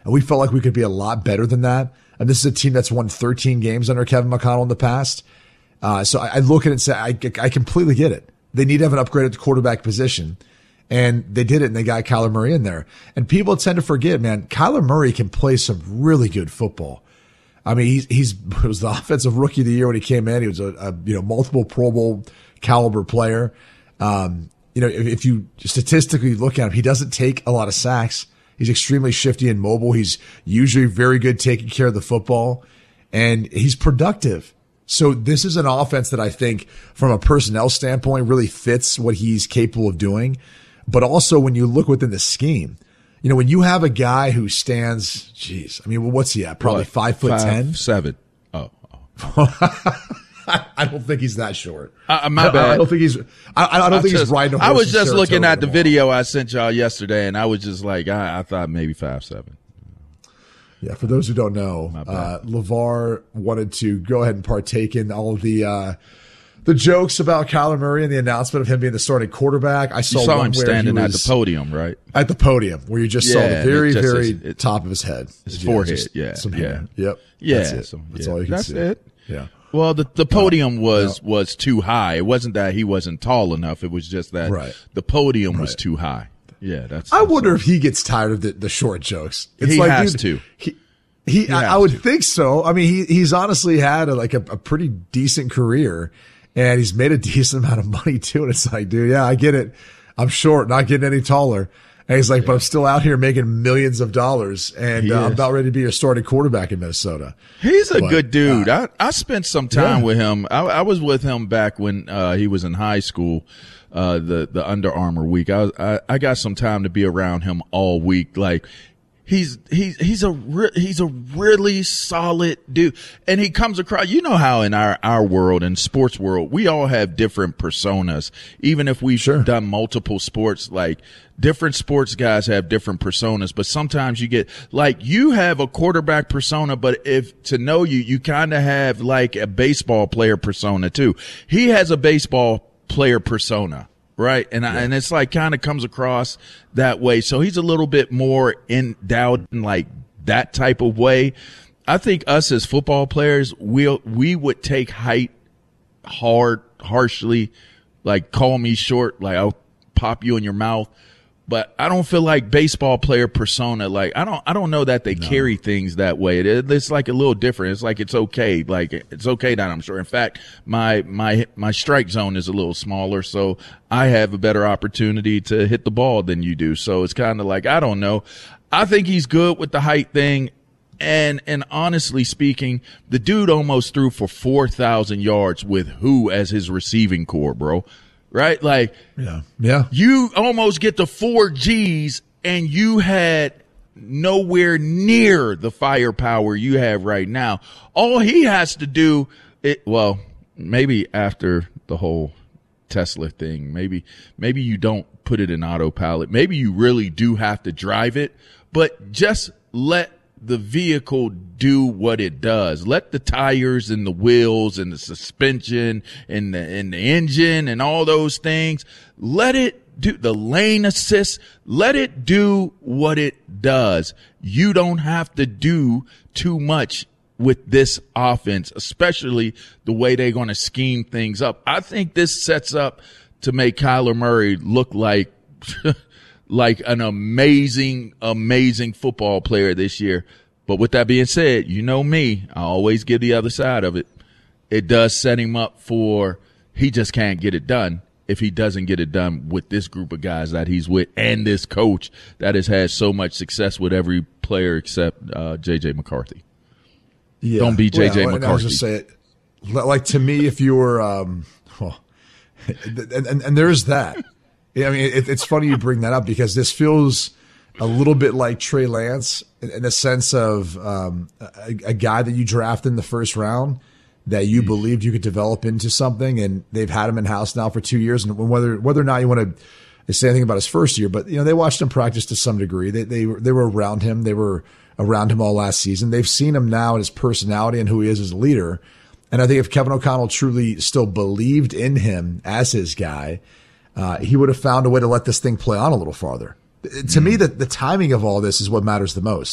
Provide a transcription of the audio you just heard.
And we felt like we could be a lot better than that. And this is a team that's won 13 games under Kevin McConnell in the past. So I look at it and say, I completely get it. They need to have an upgrade at the quarterback position. And they did it, and they got Kyler Murray in there. And people tend to forget, man, Kyler Murray can play some really good football. I mean, he was the offensive rookie of the year when he came in. He was a multiple Pro Bowl caliber player. If you statistically look at him, he doesn't take a lot of sacks. He's extremely shifty and mobile. He's usually very good taking care of the football, and he's productive. So this is an offense that I think from a personnel standpoint really fits what he's capable of doing. But also when you look within the scheme, when you have a guy who stands, what's he at? Probably 5'10", 5'7". Oh. I don't think he's that short. My bad. I don't think he's. I don't think he's riding a horse. I was just looking at the tomorrow. video I sent y'all yesterday, and I was just like, I thought maybe 5'7". Yeah, for those who don't know, LeVar wanted to go ahead and partake in all of the jokes about Kyler Murray and the announcement of him being the starting quarterback. I saw him standing at the podium, right? At the podium, where you just saw the very top of his head. His forehead, some hair. Yep. Yeah. That's it. That's all you can see. That's it. Yeah. Well, the podium was too high. It wasn't that he wasn't tall enough. It was just that the podium was too high. Yeah, I wonder if he gets tired of the short jokes. It's has to. I would think so. I mean, he's honestly had a pretty decent career, and he's made a decent amount of money too. And it's like, dude, yeah, I get it. I'm short, not getting any taller. And he's like, but I'm still out here making millions of dollars, and I'm about ready to be a starting quarterback in Minnesota. He's a good dude. I spent some time with him. I was with him back when he was in high school, the Under Armour week. I got some time to be around him all week. Like, he's a really solid dude. And he comes across, how in our world and sports world, we all have different personas. Even if we've done multiple sports, like different sports guys have different personas, but sometimes you get you have a quarterback persona, but if to know you kind of have like a baseball player persona too. He has a baseball player persona. Right. And it's like kind of comes across that way. So he's a little bit more endowed in like that type of way. I think us as football players, we would take height harshly, like call me short, like I'll pop you in your mouth. But I don't feel like baseball player persona. Like I don't know that they carry things that way. It's like a little different. It's like it's okay. Like it's okay that I'm short. In fact, my strike zone is a little smaller, so I have a better opportunity to hit the ball than you do. So it's kind of like I don't know. I think he's good with the height thing. And honestly speaking, the dude almost threw for 4,000 yards with who as his receiving core, bro. Right? Like, yeah. You almost get to 4 Gs and you had nowhere near the firepower you have right now. All he has to do, maybe after the whole Tesla thing, maybe you don't put it in autopilot. Maybe you really do have to drive it, but just let the vehicle do what it does. Let the tires and the wheels and the suspension and the engine and all those things, let it do the lane assist. Let it do what it does. You don't have to do too much with this offense, especially the way they're going to scheme things up. I think this sets up to make Kyler Murray look like like an amazing football player this year. But with that being said, you know me, I always give the other side of it. It does set him up for he just can't get it done if he doesn't get it done with this group of guys that he's with and this coach that has had so much success with every player except J.J. McCarthy. Yeah. Don't be J.J. McCarthy. I was just say it. Like, to me, if you were and there's that. I mean, it's funny you bring that up because this feels a little bit like Trey Lance in the sense of a guy that you drafted in the first round that you believed you could develop into something, and they've had him in house now for 2 years. And whether or not you want to say anything about his first year, but they watched him practice to some degree. They were around him. They were around him all last season. They've seen him now and his personality and who he is as a leader. And I think if Kevin O'Connell truly still believed in him as his guy, he would have found a way to let this thing play on a little farther. To me, the timing of all this is what matters the most.